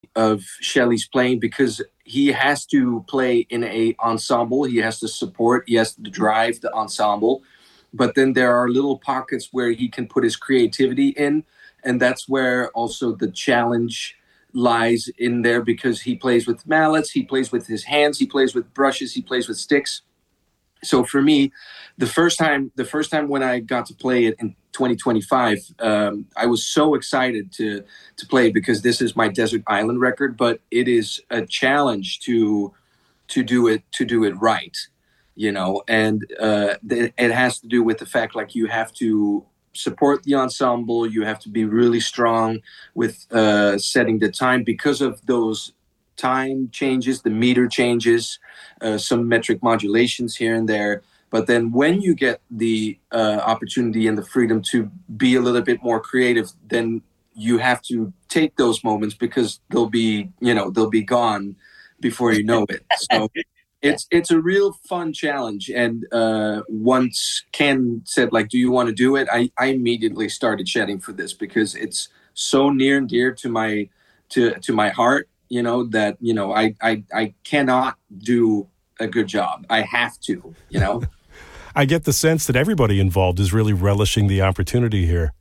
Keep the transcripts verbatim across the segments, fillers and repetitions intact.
of Shelley's playing because he has to play in a ensemble. He has to support. He has to drive the ensemble. But then there are little pockets where he can put his creativity in, and that's where also the challenge lies in there because he plays with mallets, he plays with his hands, he plays with brushes, he plays with sticks. So for me, the first time, the first time when I got to play it in twenty twenty-five, um, I was so excited to to play it because this is my desert island record. But it is a challenge to to do it to do it right, you know. And uh, th- it has to do with the fact like you have to support the ensemble, you have to be really strong with uh, setting the time because of those time changes, the meter changes, uh, some metric modulations here and there. But then when you get the uh, opportunity and the freedom to be a little bit more creative, then you have to take those moments because they'll be, you know, they'll be gone before you know it. So it's it's a real fun challenge. And uh, once Ken said, like, do you want to do it? I, I immediately started shedding for this because it's so near and dear to my to to my heart. You know, that, you know, I, I, I cannot do a good job. I have to, you know. I get the sense that everybody involved is really relishing the opportunity here.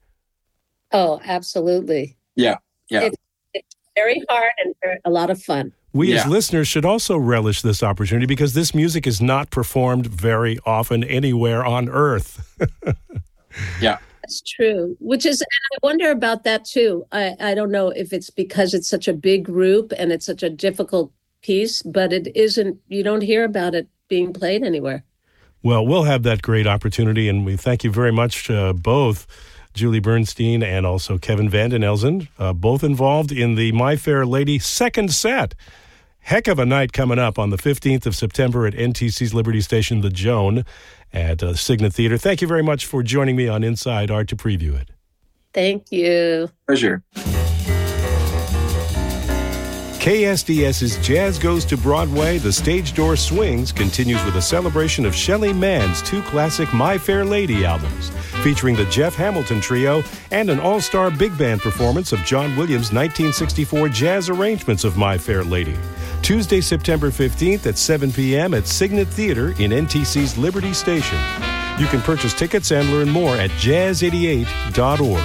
Oh, absolutely. Yeah, yeah. It's, it's very hard and very, a lot of fun. We Yeah. as listeners should also relish this opportunity because this music is not performed very often anywhere on Earth. Yeah. That's true, which is, and I wonder about that too. I, I don't know if it's because it's such a big group and it's such a difficult piece, but it isn't, you don't hear about it being played anywhere. Well, we'll have that great opportunity, and we thank you very much, uh, both Julie Bernstein and also Kevin Van den Elzen, uh, both involved in the My Fair Lady second set. Heck of a night coming up on the fifteenth of September at N T C's Liberty Station, the Joan, at uh, Signet Theater. Thank you very much for joining me on Inside Art to preview it. Thank you. Pleasure. K S D S's Jazz Goes to Broadway, The Stage Door Swings continues with a celebration of Shelley Mann's two classic My Fair Lady albums, featuring the Jeff Hamilton Trio and an all-star big band performance of John Williams' nineteen sixty-four jazz arrangements of My Fair Lady. Tuesday, September fifteenth at seven p.m. at Signet Theater in N T C's Liberty Station. You can purchase tickets and learn more at jazz eighty-eight dot org.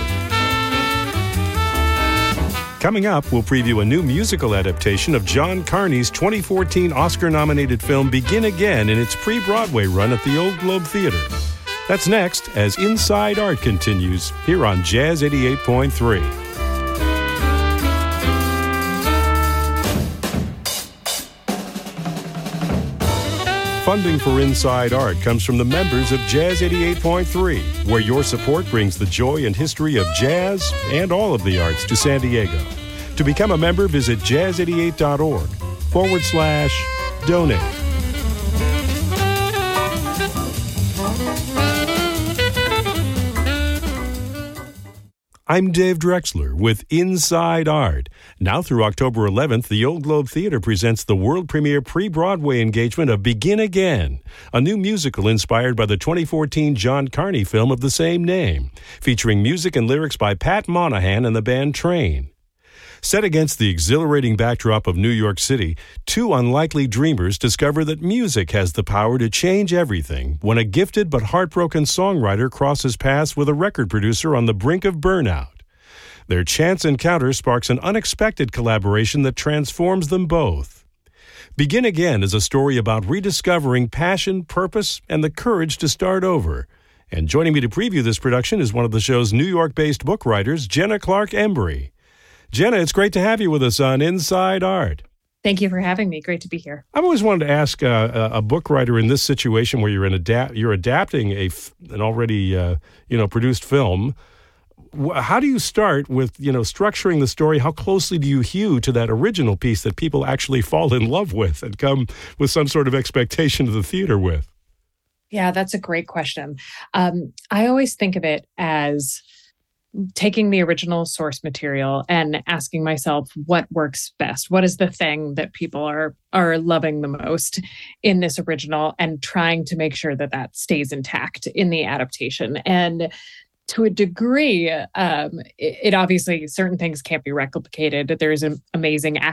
Coming up, we'll preview a new musical adaptation of John Carney's twenty fourteen Oscar-nominated film Begin Again in its pre-Broadway run at the Old Globe Theater. That's next as Inside Art continues here on Jazz eighty-eight point three. Funding for Inside Art comes from the members of Jazz eighty-eight point three, where your support brings the joy and history of jazz and all of the arts to San Diego. To become a member, visit jazz eighty-eight dot org forward slash donate. I'm Dave Drexler with Inside Art. Now through October eleventh, the Old Globe Theater presents the world premiere pre-Broadway engagement of Begin Again, a new musical inspired by the twenty fourteen John Carney film of the same name, featuring music and lyrics by Pat Monahan and the band Train. Set against the exhilarating backdrop of New York City, two unlikely dreamers discover that music has the power to change everything when a gifted but heartbroken songwriter crosses paths with a record producer on the brink of burnout. Their chance encounter sparks an unexpected collaboration that transforms them both. Begin Again is a story about rediscovering passion, purpose, and the courage to start over. And joining me to preview this production is one of the show's New York-based book writers, Jenna Clark Embry. Jenna, it's great to have you with us on Inside Art. Thank you for having me. Great to be here. I've always wanted to ask uh, a book writer in this situation where you're, in adapt- you're adapting a f- an already uh, you know produced film. How do you start with you know structuring the story? How closely do you hew to that original piece that people actually fall in love with and come with some sort of expectation to the theater with? Yeah, that's a great question. Um, I always think of it as taking the original source material and asking myself what works best. What is the thing that people are are loving the most in this original, and trying to make sure that that stays intact in the adaptation. And to a degree, um, it, it obviously, certain things can't be replicated. There's an amazing